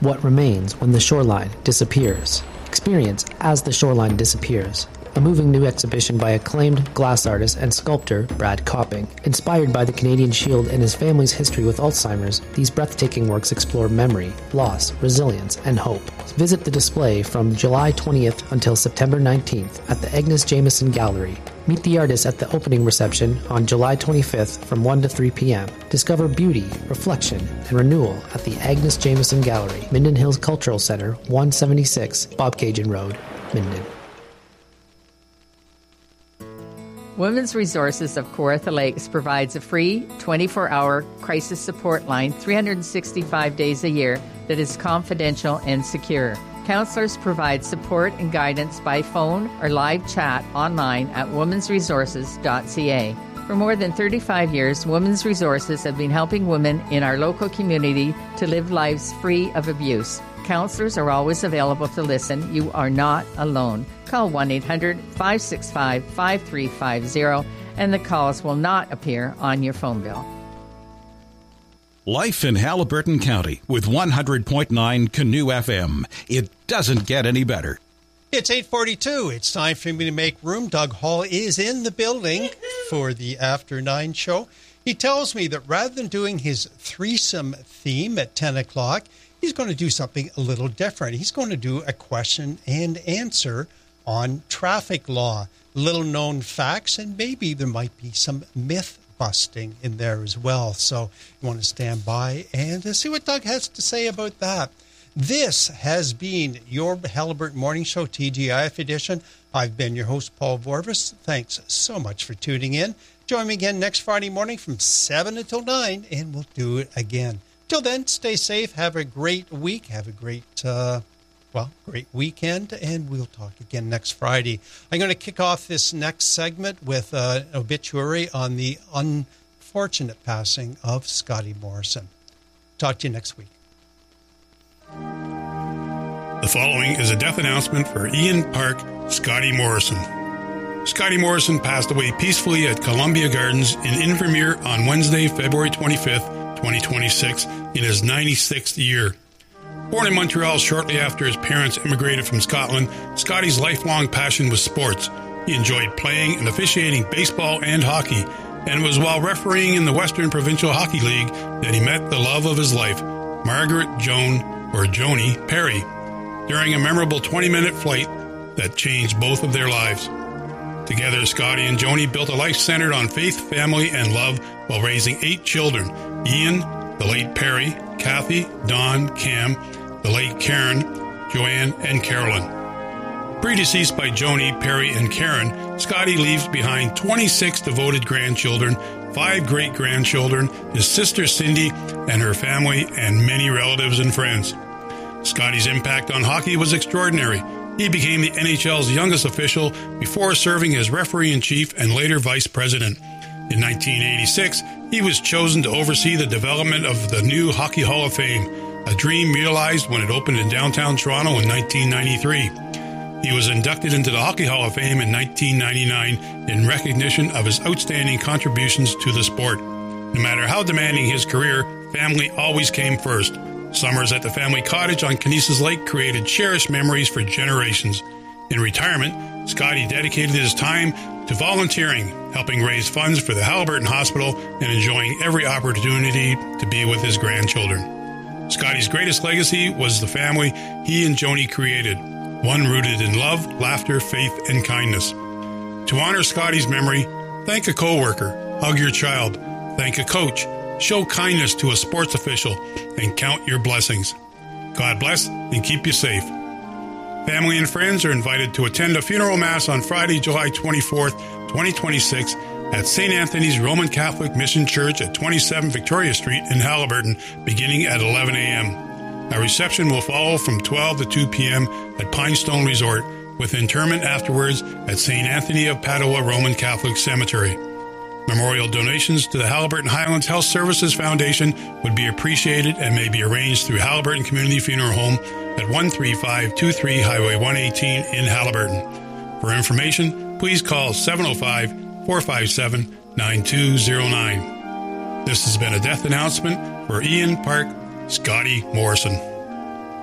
What remains when the shoreline disappears. Experience As the Shoreline Disappears, a moving new exhibition by acclaimed glass artist and sculptor Brad Copping. Inspired by the Canadian Shield and his family's history with Alzheimer's, these breathtaking works explore memory, loss, resilience, and hope. Visit the display from July 20th until September 19th at the Agnes Jameson Gallery. Meet the artist at the opening reception on July 25th from 1 to 3 p.m. Discover beauty, reflection, and renewal at the Agnes Jameson Gallery, Minden Hills Cultural Center, 176 Bobcaygeon Road, Minden. Women's Resources of Kawartha Lakes provides a free 24-hour crisis support line 365 days a year that is confidential and secure. Counselors provide support and guidance by phone or live chat online at womensresources.ca. For more than 35 years, Women's Resources have been helping women in our local community to live lives free of abuse. Counselors are always available to listen. You are not alone. Call 1-800-565-5350 and the calls will not appear on your phone bill. Life in Haliburton County with 100.9 Canoe FM. It doesn't get any better. It's 8:42. It's time for me to make room. Doug Hall is in the building for the After 9 show. He tells me that rather than doing his threesome theme at 10 o'clock, he's going to do something a little different. He's going to do a question and answer on traffic law, little known facts, and maybe there might be some myth busting in there as well. So you want to stand by and see what Doug has to say about that. This has been your Haliburton Morning Show, TGIF edition. I've been your host, Paul Vorvis. Thanks so much for tuning in. Join me again next Friday morning from 7 until 9, and we'll do it again. Till then, stay safe. Have a great week. Have a great great weekend, and we'll talk again next Friday. I'm going to kick off this next segment with an obituary on the unfortunate passing of Scotty Morrison. Talk to you next week. The following is a death announcement for Ian Park Scotty Morrison. Scotty Morrison passed away peacefully at Columbia Gardens in Invermere on Wednesday, February 25th, 2026, in his 96th year. Born in Montreal shortly after his parents immigrated from Scotland, Scotty's lifelong passion was sports. He enjoyed playing and officiating baseball and hockey, and it was while refereeing in the Western Provincial Hockey League that he met the love of his life, Margaret Joan, or Joni, Perry, during a memorable 20-minute flight that changed both of their lives. Together, Scotty and Joni built a life centered on faith, family, and love while raising 8 children: Ian, the late Perry, Kathy, Dawn, Cam, the late Karen, Joanne, and Carolyn. Predeceased by Joni, Perry, and Karen, Scotty leaves behind 26 devoted grandchildren, 5 great-grandchildren, his sister Cindy and her family, and many relatives and friends. Scotty's impact on hockey was extraordinary. He became the NHL's youngest official before serving as referee-in-chief and later vice president. In 1986, he was chosen to oversee the development of the new Hockey Hall of Fame, a dream realized when it opened in downtown Toronto in 1993. He was inducted into the Hockey Hall of Fame in 1999 in recognition of his outstanding contributions to the sport. No matter how demanding his career, family always came first. Summers at the family cottage on Kinesis Lake created cherished memories for generations. In retirement, Scotty dedicated his time to volunteering, helping raise funds for the Haliburton Hospital, and enjoying every opportunity to be with his grandchildren. Scotty's greatest legacy was the family he and Joni created, one rooted in love, laughter, faith, and kindness. To honor Scotty's memory, thank a coworker, hug your child, thank a coach, show kindness to a sports official, and count your blessings. God bless and keep you safe. Family and friends are invited to attend a funeral mass on Friday, July 24th, 2026 at St. Anthony's Roman Catholic Mission Church at 27 Victoria Street in Haliburton, beginning at 11 a.m. A reception will follow from 12 to 2 p.m. at Pinestone Resort, with interment afterwards at St. Anthony of Padua Roman Catholic Cemetery. Memorial donations to the Haliburton Highlands Health Services Foundation would be appreciated and may be arranged through Haliburton Community Funeral Home at 13523 Highway 118 in Haliburton. For information, please call 705-457-9209. This has been a death announcement for Ian Park Scotty Morrison.